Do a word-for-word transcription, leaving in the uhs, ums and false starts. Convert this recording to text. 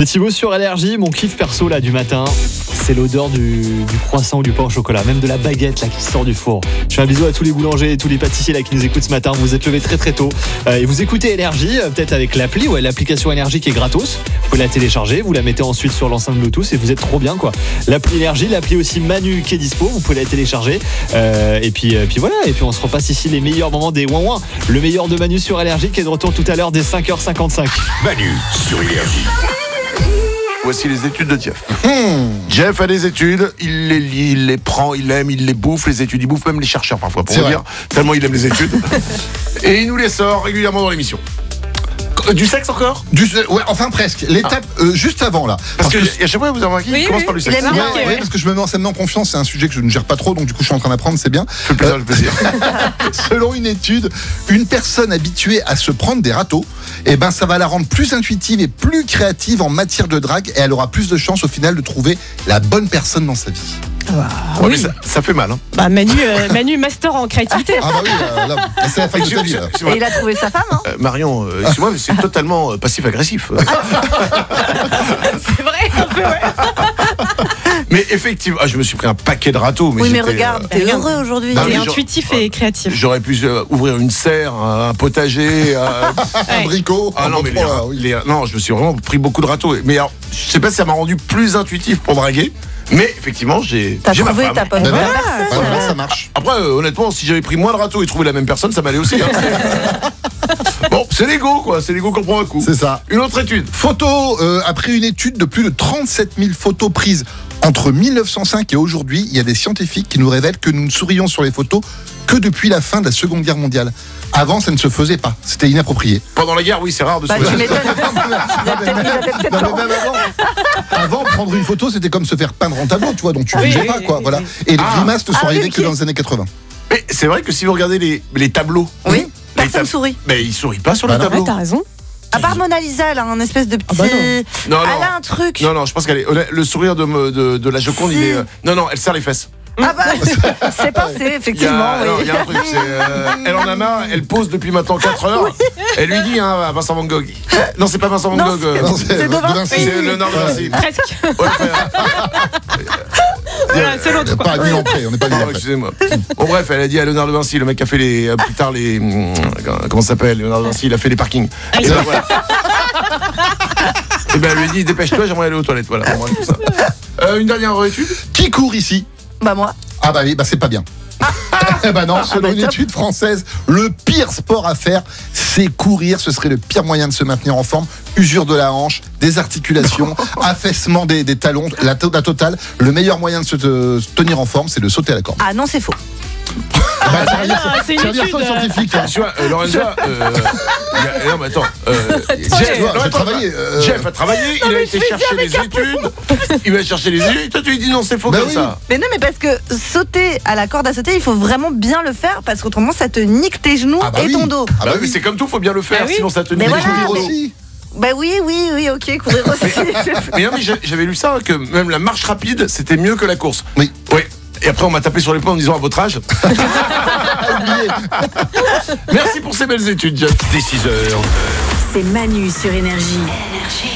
C'est Thibaut sur Énergie. Mon kiff perso là du matin, c'est l'odeur du, du croissant ou du pain au chocolat, même de la baguette là qui sort du four. Je fais un bisou à tous les boulangers et tous les pâtissiers là qui nous écoutent ce matin. Vous êtes levés très très tôt euh, et vous écoutez Énergie, euh, peut-être avec l'appli, ouais, l'application Énergie qui est gratos. Vous pouvez la télécharger, vous la mettez ensuite sur l'enceinte Bluetooth et vous êtes trop bien quoi. L'appli Énergie, l'appli aussi Manu qui est dispo, vous pouvez la télécharger euh, et puis euh, puis voilà, et puis on se repasse ici les meilleurs moments des ouin ouin. Le meilleur de Manu sur Énergie qui est de retour tout à l'heure dès cinq heures cinquante-cinq. Manu sur Énergie. Voici les études de Jeff. Mmh. Jeff a des études, il les lit, il les prend, il aime, il les bouffe, les études, il bouffe même les chercheurs parfois, pour vous dire, tellement il aime les études. Et il nous les sort régulièrement dans l'émission. Du sexe encore du, Ouais, enfin presque. L'étape ah. euh, juste avant là. Parce, parce que, que à chaque fois vous avez remarqué, oui, il commence oui. par du sexe. Ouais, ouais, ouais, parce que je me mets en scène en confiance, c'est un sujet que je ne gère pas trop, donc du coup je suis en train d'apprendre, c'est bien. Fait plaisir, le plaisir. Selon une étude, une personne habituée à se prendre des râteaux, eh ben ça va la rendre plus intuitive et plus créative en matière de drague, et elle aura plus de chances au final de trouver la bonne personne dans sa vie. Bah, ouais, oui. mais ça, ça fait mal. Hein. Bah, Manu, euh, Manu, master en créativité. Ah bah oui, là, là, c'est la fin de ta vie. Là. Et il a trouvé sa femme, hein euh, Marion, euh, excuse-moi, mais c'est totalement euh, passif-agressif. C'est vrai, un peu, ouais. Mais effectivement, ah, je me suis pris un paquet de râteaux. Mais oui, mais j'étais, regarde, euh, t'es heureux aujourd'hui. Bah, T'es oui, intuitif genre, et créatif. J'aurais pu euh, ouvrir une serre, un potager, euh, Un Ouais. bricot. Ah un non, mais bon les, point, oui. les- non, je me suis vraiment pris beaucoup de râteaux. Mais alors, je sais pas si ça m'a rendu plus intuitif pour draguer, mais effectivement, j'ai, T'as j'ai ma trouvé femme. ta bonne Ben voilà. personne. Ouais, voilà, ça marche. Après, euh, honnêtement, si j'avais pris moins de râteaux et trouvé la même personne, ça m'allait aussi. Hein, c'est... Bon, c'est l'ego, quoi. C'est l'ego qu'on prend un coup. C'est ça. Une autre étude. Photo, euh, après une étude de plus de trente-sept mille photos prises entre mille neuf cent cinq et aujourd'hui, il y a des scientifiques qui nous révèlent que nous ne sourions sur les photos que depuis la fin de la Seconde Guerre mondiale. Avant, ça ne se faisait pas. C'était inapproprié. Pendant la guerre, oui, c'est rare de se Bah, tu poser. m'étonnes. Il a peut-être- il a peut-être Non, mais pas même avant, avant, prendre une photo, c'était comme se faire peindre en tableau, tu vois, donc tu Oui, bougeais oui, pas, oui, quoi, oui, voilà. oui. Et les Ah. grimaces ne sont Ah, oui, arrivées ok. que dans les années quatre-vingts. Mais c'est vrai que si vous regardez les, les tableaux, Oui, les personne tab- sourit. Mais ils sourient pas sur Bah les non. Ouais, tableaux. t'as raison. À part Mona Lisa, elle a un espèce de petit. Ah bah non. Non, non. Elle a un truc. Non, non, je pense qu'elle est. Le sourire de, me- de, de la Joconde, Si. il est. euh, Non, non, elle serre les fesses. Ah bah, c'est pensé, Il y a, effectivement. non, il Oui. y a un truc, c'est, euh, elle en a marre, elle pose depuis maintenant quatre heures. Elle lui dit, hein, à Vincent Van Gogh. Non, c'est pas Vincent Van Non, Gogh. c'est- euh, Non, c'est de Vinci. c'est Léonard de Vinci. Presque. Ouais, ouais. Voilà, c'est l'autre, quoi. Pas mille ans près, on n'est pas mille Pardon, ans près. excusez-moi. Bon, bref, elle a dit à Léonard de Vinci, le mec qui a fait les. euh, Plus tard, les. hum, Comment ça s'appelle Léonard de Vinci, il a fait les parkings. Et ben voilà. Et ben elle lui dit, dépêche-toi, j'aimerais aller aux toilettes. Voilà, bon, bref, tout ça. Euh, une dernière étude. Qui court ici? Bah, moi. Ah bah oui, bah c'est pas bien. Eh bah non, selon bah une top. étude française, le pire sport à faire, c'est courir. Ce serait le pire moyen de se maintenir en forme. Usure de la hanche, des articulations, affaissement des, des talons, la, to- la totale. Le meilleur moyen de se, de se tenir en forme, c'est de sauter à la corde. Ah non, c'est faux. Bah, ça veut dire- non, c'est une ça veut dire étude, ça, euh. scientifique. hein. Tu vois, euh, Lorenza. Euh, il y a- non, mais attends. Euh, Jeff, Tu vois, non, j'ai attends, travaillé, euh, Jeff a travaillé, il a été chercher les études. Il va chercher les études. Toi, tu lui dis non, c'est faux Bah comme oui. ça. Mais non, mais parce que sauter à la corde à sauter, il faut vraiment bien le faire parce qu'autrement, ça te nique tes genoux Ah bah et oui. ton dos. Ah bah Bah oui, oui. c'est comme tout, faut bien le faire, Ah oui. sinon ça te Mais nique voilà, les Courir genoux. aussi. Bah oui, oui, oui, ok, courir aussi. Mais non, mais j'a- j'avais lu ça, que même la marche rapide, c'était mieux que la course. Oui. Oui. Et après, on m'a tapé sur les poings en me disant à votre âge. Merci pour ces belles études, Jeff. Dès six heures. C'est Manu sur Énergie.